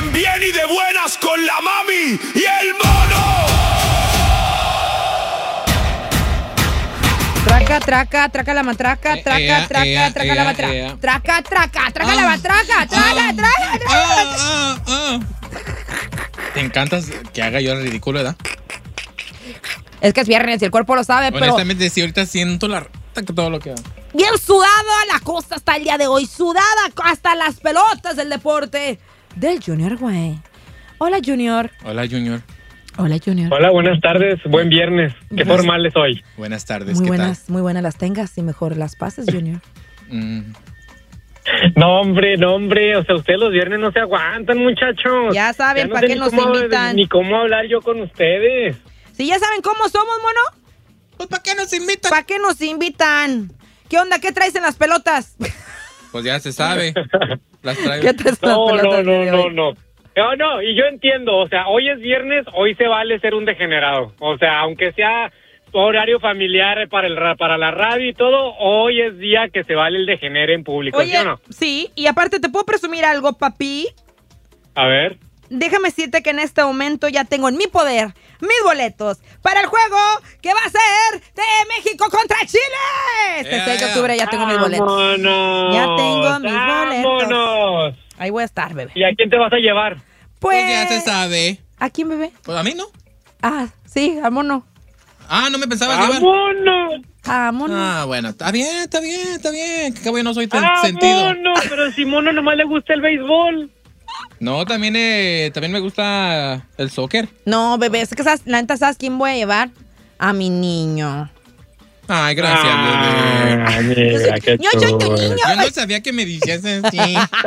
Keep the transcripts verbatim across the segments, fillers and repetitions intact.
Bien, bien y de buenas con la mami y el mono. Traca, traca, traca la matraca, traca, Ea, traca, ea, traca ea, la matraca. ea. Traca, traca, traca Ah, la matraca, traca, ah, traca, traca. Ah, ah, ah. Te encanta que haga yo el ridículo, ¿verdad? Es que es viernes y el cuerpo lo sabe, pero Honestamente, sí, ahorita siento la rata que todo lo que da. bien sudada la cosa hasta el día de hoy. Sudada hasta las pelotas del deporte del Junior, güey. Hola, Junior. Hola, Junior. Hola, Junior. Hola, buenas tardes, buen viernes. Qué formal es hoy. Buenas tardes, Muy ¿qué buenas, muy buenas las tengas y mejor las pases, Junior. tal? Mm. No, hombre, no, hombre, o sea, ustedes los viernes no se aguantan, muchachos. Ya saben, no ¿para sé qué ni nos cómo- invitan? Ni cómo hablar yo con ustedes. Si ya saben cómo somos, mono, Pues, ¿para qué nos invitan? ¿para qué nos invitan? ¿Qué onda? ¿Qué traes en las pelotas? Pues ya se sabe. Las traigo. ¿Qué traes en las No, no, pelotas? no, de no, hoy? no. No, no, y yo entiendo, o sea, hoy es viernes, hoy se vale ser un degenerado. O sea, aunque sea horario familiar para el ra- para la radio y todo, hoy es día que se vale el degenere en público, ¿sí Oye, o no? sí, y aparte te puedo presumir algo, papi. A ver. Déjame decirte que en este momento ya tengo en mi poder mis boletos para el juego que va a ser de México contra Chile. Este Yeah. seis de octubre ya tengo mis boletos. ¡Vámonos! Ya tengo mis boletos. ¡Vámonos! Ahí voy a estar, bebé. ¿Y a quién te vas a llevar? Pues, Pues ya se sabe. ¿a quién, bebé? Pues a mí no. Ah, sí, al mono. Ah, no me pensabas llevar. ¡Vámonos! Ah, mono. Ah, bueno, está bien, está bien, está bien. Que cabo yo no soy tan sentido. ¡Vámonos! Pero a Simón nomás le gusta el béisbol. No, también, eh, también me gusta el soccer. No, bebé, es que sabes, la neta, ¿sabes quién voy a llevar? A mi niño. Ay, gracias, bebé. Ah, mira, qué Yo soy tu chulo. niño. Yo no sabía que me decías así.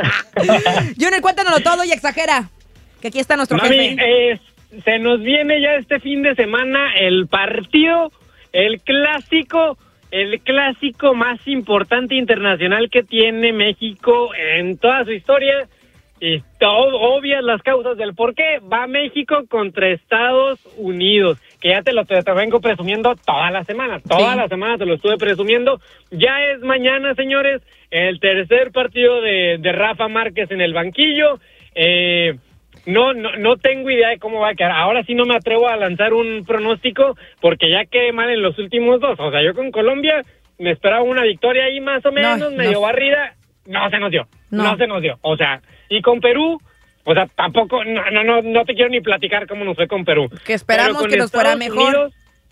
Junior, cuéntanoslo todo y exagera. Que aquí está nuestro Mami, jefe. eh, se nos viene ya este fin de semana el partido, el clásico, el clásico más importante internacional que tiene México en toda su historia. Y todo, obvias las causas del por qué. Va México contra Estados Unidos, que ya te lo te, te vengo presumiendo toda la semana. Toda Sí. la semana te lo estuve presumiendo. Ya es mañana, señores, el tercer partido de, de Rafa Márquez en el banquillo. Eh, no, no, no tengo idea de cómo va a quedar. Ahora sí no me atrevo a lanzar un pronóstico, porque ya quedé mal en los últimos dos. O sea, yo con Colombia me esperaba una victoria ahí más o menos, No, medio no. barrida. No se nos dio. No. No. se nos dio. O sea, y con Perú, o sea, tampoco, no, no, no, no te quiero ni platicar cómo nos fue con Perú. Que esperamos Pero con que nos fuera Estados mejor. Unidos,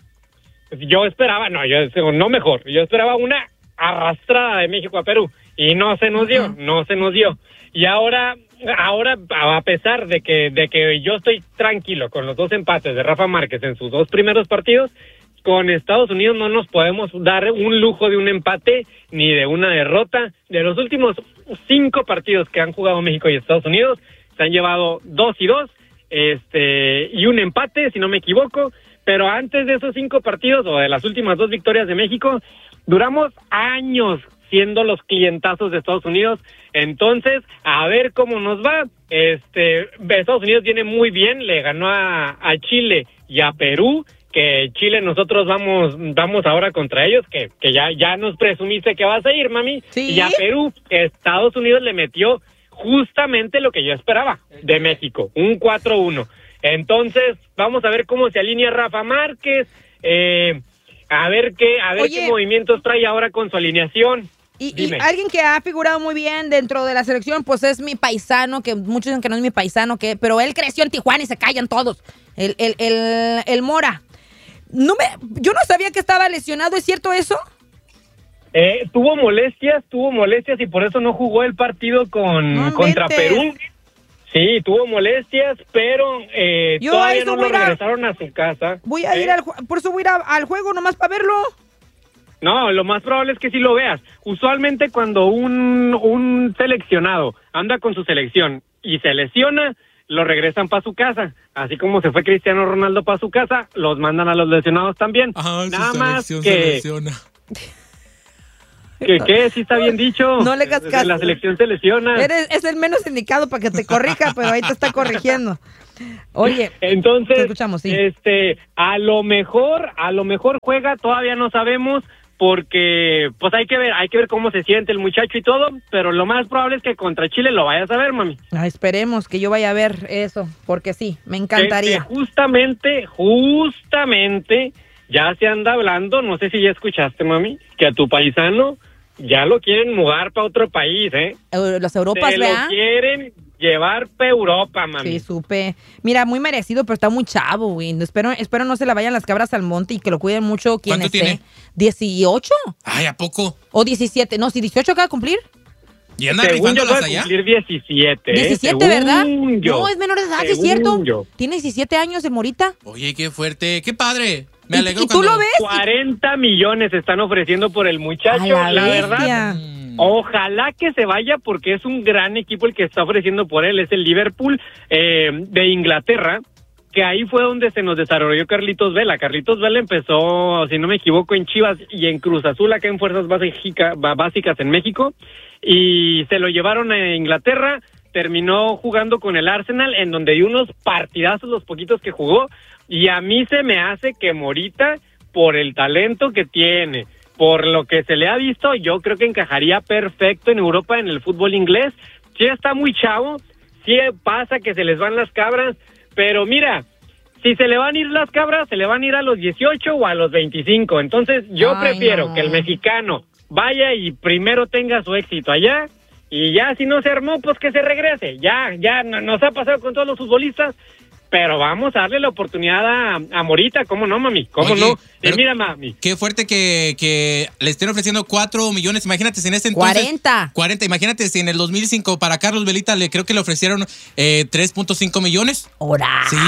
yo esperaba, no, yo digo, no mejor, yo esperaba una arrastrada de México a Perú y no se nos dio, Ujú. no se nos dio. Y ahora, ahora a pesar de que, de que yo estoy tranquilo con los dos empates de Rafa Márquez en sus dos primeros partidos, con Estados Unidos no nos podemos dar un lujo de un empate ni de una derrota. De los últimos cinco partidos que han jugado México y Estados Unidos, se han llevado dos y dos, este, y un empate, si no me equivoco. Pero antes de esos cinco partidos, o de las últimas dos victorias de México, duramos años siendo los clientazos de Estados Unidos. Entonces, a ver cómo nos va. Este, Estados Unidos viene muy bien, le ganó a, a Chile y a Perú, que Chile nosotros vamos vamos ahora contra ellos, que, que ya, ya nos presumiste que vas a ir, mami. Sí. Y a Perú, Estados Unidos le metió justamente lo que yo esperaba de México, un cuatro uno. Entonces, vamos a ver cómo se alinea Rafa Márquez, eh, a ver qué, a ver Oye. qué movimientos trae ahora con su alineación. Y, y Dime. alguien que ha figurado muy bien dentro de la selección, pues es mi paisano, que muchos dicen que no es mi paisano, que pero él creció en Tijuana y se callan todos. El, el, el, el Mora. No me, yo no sabía que estaba lesionado, ¿es cierto eso? Eh, tuvo molestias, tuvo molestias y por eso no jugó el partido con No contra inventes. Perú. Sí, tuvo molestias, pero eh, Yo todavía eso no voy lo a ir a- regresaron a su casa. Voy a ¿Eh? ir al ju- por eso voy a ir a- al juego nomás para verlo. No, lo más probable es que sí lo veas. Usualmente cuando un, un seleccionado anda con su selección y se lesiona, lo regresan para su casa. Así como se fue Cristiano Ronaldo para su casa, los mandan a los lesionados también. Ajá, su Nada más selección que, se lesiona. que, que sí está bien dicho. No le hagas De- de caso. La selección se lesiona. Eres, es el menos indicado para que te corrija, pero ahí te está corrigiendo. Oye, Entonces, te escuchamos, sí. este, a lo mejor, a lo mejor juega, todavía no sabemos, porque pues hay que ver, hay que ver cómo se siente el muchacho y todo, pero lo más probable es que contra Chile lo vayas a ver, mami. Ah, esperemos que yo vaya a ver eso, porque sí, me encantaría. Que, que justamente, justamente, ya se anda hablando, no sé si ya escuchaste, mami, que a tu paisano ya lo quieren mudar para otro país, ¿eh? Los Europas, Se ¿verdad? lo quieren llevar para Europa, mami. Sí, supe. Mira, muy merecido, pero está muy chavo, güey. Espero, espero no se le vayan las cabras al monte y que lo cuiden mucho quien ¿Cuánto esté. tiene? ¿dieciocho? Ay, ¿a poco? ¿O diecisiete? No, si dieciocho acaba de cumplir. ¿Y anda Según yo rifándolas voy a allá? cumplir diecisiete. diecisiete, ¿eh? ¿verdad? Según yo. No, es menor de edad, ¿sí es Según cierto? yo. Tiene diecisiete años el Morita. Oye, qué fuerte, qué padre. Me ¿Y- alegro y tú cuando... lo ves? cuarenta millones están ofreciendo por el muchacho, A la la, bestia. verdad. Ojalá que se vaya porque es un gran equipo el que está ofreciendo por él. Es el Liverpool eh, de Inglaterra, que ahí fue donde se nos desarrolló Carlitos Vela. Carlitos Vela empezó, si no me equivoco, en Chivas y en Cruz Azul, acá en Fuerzas Básica, Básicas en México, y se lo llevaron a Inglaterra. Terminó jugando con el Arsenal, en donde dio unos partidazos los poquitos que jugó, y a mí se me hace que Morita, por el talento que tiene, por lo que se le ha visto, yo creo que encajaría perfecto en Europa en el fútbol inglés. Sí está muy chavo, sí pasa que se les van las cabras, pero mira, si se le van a ir las cabras, se le van a ir a los dieciocho o a los veinticinco. Entonces yo Ay, prefiero no. que el mexicano vaya y primero tenga su éxito allá, y ya si no se armó, pues que se regrese. Ya, ya no- nos ha pasado con todos los futbolistas, pero vamos a darle la oportunidad a, a Morita, ¿cómo no, mami? ¿Cómo Oye, no? Y pero- mira, mami, Qué fuerte que, que le estén ofreciendo cuatro millones. Imagínate si en este entonces... cuarenta. cuarenta. Imagínate si en el dos mil cinco para Carlos Velita le creo que le ofrecieron eh, tres punto cinco millones. ¡Hora! Sí.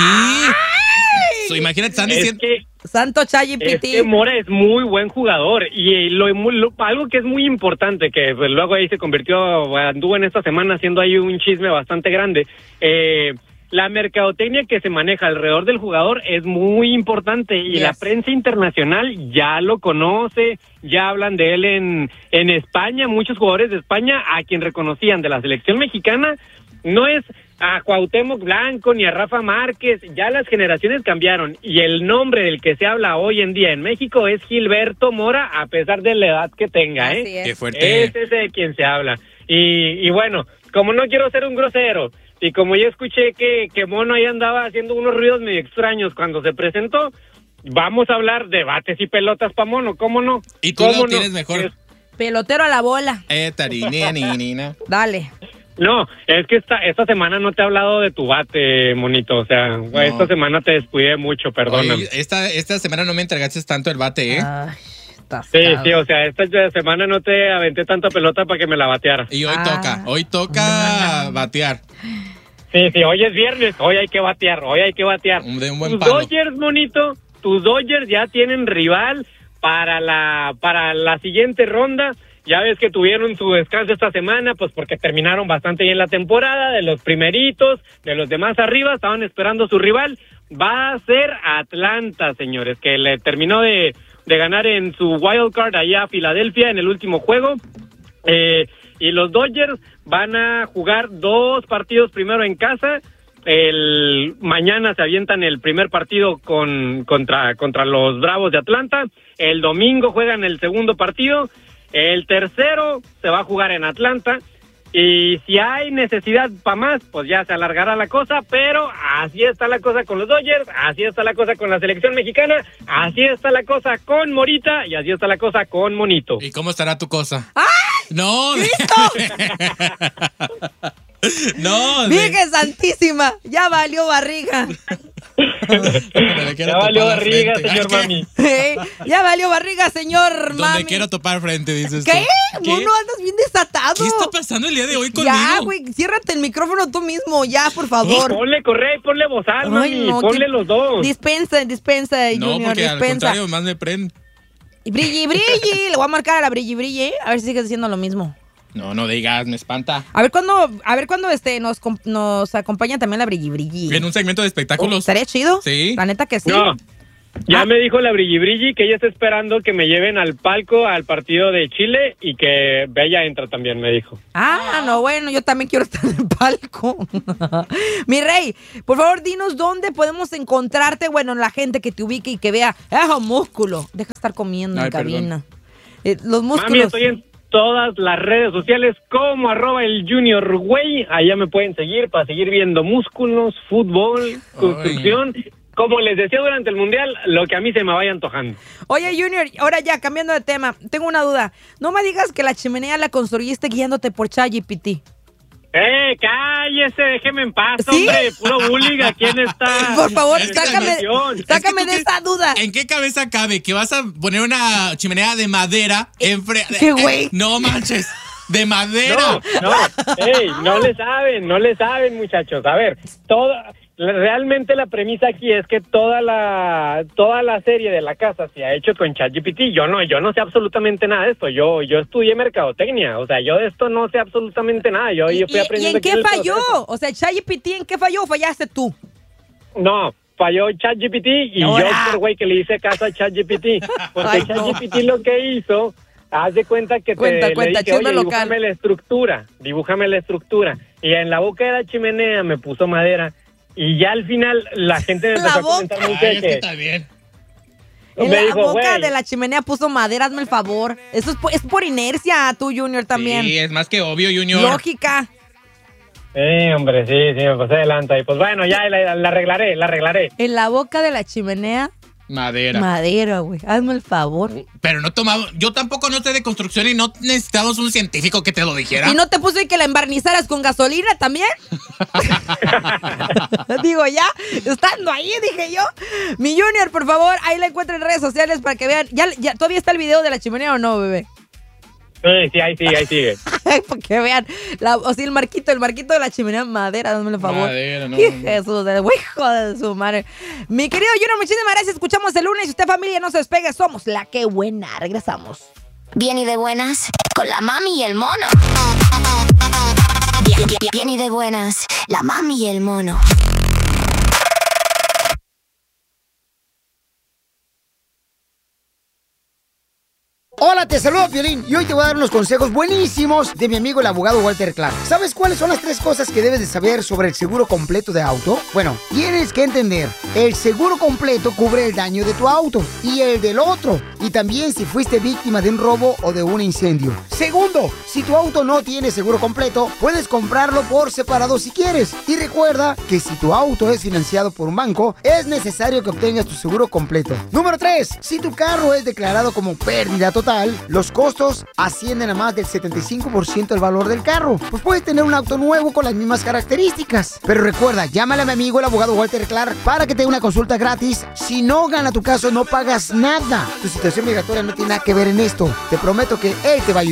So, imagínate, están es diciendo... que... Santo Es ChatGPT. que Mora es muy buen jugador y lo, lo- algo que es muy importante, que pues, luego ahí se convirtió, anduvo en esta semana haciendo ahí un chisme bastante grande, eh, la mercadotecnia que se maneja alrededor del jugador es muy importante y Yes. la prensa internacional ya lo conoce, ya hablan de él en, en España, muchos jugadores de España a quien reconocían de la selección mexicana, no es a Cuauhtémoc Blanco ni a Rafa Márquez, ya las generaciones cambiaron y el nombre del que se habla hoy en día en México es Gilberto Mora, a pesar de la edad que tenga, ¿eh? Así es. Qué fuerte. Es ese de quien se habla. Y, y bueno, como no quiero ser un grosero, y como ya escuché que, que Mono ahí andaba haciendo unos ruidos medio extraños cuando se presentó, vamos a hablar de bates y pelotas para Mono, ¿cómo no? Y tú ¿Cómo lo no? tienes mejor. Es- Pelotero a la bola. Eh, tarinina, ninina. Dale. No, es que esta esta semana no te he hablado de tu bate, Monito, o sea, No. esta semana te descuidé mucho, perdóname. Oye, esta, esta semana no me entregaste tanto el bate, ¿eh? Ay, estás Sí, cabrón. sí, o sea, esta semana no te aventé tanta pelota para que me la bateara. Y hoy Ah. toca, hoy toca batear. Sí, sí, hoy es viernes, hoy hay que batear, hoy hay que batear. Un- de un buen tus palo. Dodgers, Monito, tus Dodgers ya tienen rival para la para la siguiente ronda. Ya ves que tuvieron su descanso esta semana, pues porque terminaron bastante bien la temporada, de los primeritos, de los demás arriba, estaban esperando su rival. Va a ser Atlanta, señores, que le terminó de, de ganar en su wild card allá a Filadelfia en el último juego. Eh, y los Dodgers van a jugar dos partidos primero en casa. El mañana se avientan el primer partido con contra contra los Bravos de Atlanta. El domingo juegan el segundo partido. El tercero se va a jugar en Atlanta. Y si hay necesidad para más, pues ya se alargará la cosa, pero así está la cosa con los Dodgers, así está la cosa con la selección mexicana, así está la cosa con Morita y así está la cosa con Monito. ¿Y cómo estará tu cosa? ¡Ay! No, de- no, de- Virgen Santísima, ya valió barriga. donde le quiero Ya valió topar la barriga, frente. señor Ay, ¿qué? mami. ¿Eh? Ya valió barriga, señor Donde mami. quiero topar frente, dices ¿Qué? tú. ¿Qué? Mono, andas bien desatado. ¿Qué está pasando el día de hoy conmigo? Ya, güey, ciérrate el micrófono tú mismo, ya, por favor. Ponle correa y ponle bozal, Ay, mami, no, ponle qué- los dos. Dispensa, dispensa, No, Junior, porque al dispensa. contrario, más me prende. Y Brilli, Brilli, le voy a marcar a la Brilli, Brilli, ¿eh? A ver si sigues haciendo lo mismo. No, no digas, me espanta. A ver cuándo, a ver cuándo este nos, com- nos acompaña también la Brilli, Brilli. En un segmento de espectáculos. ¿Estaría chido? Sí. La neta que sí. No, ya Ah. me dijo la Brilli Brilli que ella está esperando que me lleven al palco al partido de Chile y que Bella entra también, me dijo. Ah, no, bueno, yo también quiero estar en el palco. Mi rey, por favor, dinos dónde podemos encontrarte, bueno, la gente que te ubique y que vea, ¡ah, músculo! Deja de estar comiendo Ay, en cabina. perdón. Eh, los Mami, músculos. estoy en todas las redes sociales como arroba el Junior Güey. Allá me pueden seguir para seguir viendo músculos, fútbol, construcción. Ay. Como les decía durante el Mundial, lo que a mí se me vaya antojando. Oye, Junior, ahora ya, cambiando de tema, tengo una duda. No me digas que la chimenea la construiste guiándote por ChatGPT. ¡Eh, cállese! Déjeme en paz, ¿Sí? hombre. Puro bullying aquí en esta... Por favor, esta sácame, emisión. sácame Es que de tú esa duda. ¿En qué cabeza cabe que vas a poner una chimenea de madera en frente? ¿Qué güey? No manches, de madera. No, no, ey, no le saben, no le saben, muchachos. A ver, todo... Realmente la premisa aquí es que toda la toda la serie de la casa se ha hecho con ChatGPT. Yo no, yo no sé absolutamente nada de esto. Yo yo estudié mercadotecnia, o sea, yo de esto no sé absolutamente nada. Yo, yo fui ¿Y, aprendiendo. ¿Y en qué falló? O sea, ChatGPT, ¿en qué falló o fallaste tú? No, falló ChatGPT y Ahora. yo por güey que le hice caso a ChatGPT, porque Ay, no. ChatGPT lo que hizo, haz de cuenta que Cuenta, te cuenta, le dije, chisme oye, local. dibújame la estructura, dibújame la estructura, y en la boca de la chimenea me puso madera. Y ya al final la gente me La empezó a boca. comentar mucho Ay, de es que que está bien. En me la dijo, boca güey, de la chimenea puso madera, hazme el favor. Eso es por, es por inercia, tú, Junior, también. Sí, es más que obvio, Junior. Lógica. sí, hombre, sí, sí, me pasé adelante. Y pues bueno, ya la, la arreglaré, la arreglaré. En la boca de la chimenea, Madera. madera, güey. Hazme el favor. Pero no tomamos, yo tampoco no sé de construcción y no necesitamos un científico que te lo dijera. ¿Y no te puse que la embarnizaras con gasolina también? Digo, ya, estando ahí, dije yo. Mi Junior, por favor, ahí la encuentro en redes sociales para que vean. ¿Ya, ya todavía está el video de la chimenea o no, bebé? Sí, sí, ahí sigue, ahí sigue. Para que vean. La, o sea, el marquito, el marquito de la chimenea, madera, dame el favor. Madera, no. ¡Qué Jesús, el hijo de su madre! Mi querido Junior, muchísimas gracias. Escuchamos el lunes. Y usted, familia, no se despegue. Somos la que buena. Regresamos. Bien y de buenas, con la mami y el mono. Bien, bien, bien y de buenas, la mami y el mono. Hola, te saludo, Piolín, y hoy te voy a dar unos consejos buenísimos de mi amigo el abogado Walter Clark. ¿Sabes cuáles son las tres cosas que debes de saber sobre el seguro completo de auto? Bueno, tienes que entender, el seguro completo cubre el daño de tu auto y el del otro, y también si fuiste víctima de un robo o de un incendio. Segundo, si tu auto no tiene seguro completo, puedes comprarlo por separado si quieres. Y recuerda que si tu auto es financiado por un banco, es necesario que obtengas tu seguro completo. Número tres, si tu carro es declarado como pérdida total, los costos ascienden a más del setenta y cinco por ciento del valor del carro. Pues puedes tener un auto nuevo con las mismas características. Pero recuerda, llámale a mi amigo el abogado Walter Clark para que te dé una consulta gratis. Si no gana tu caso, no pagas nada. Tu situación migratoria no tiene nada que ver en esto. Te prometo que él te va a ayudar.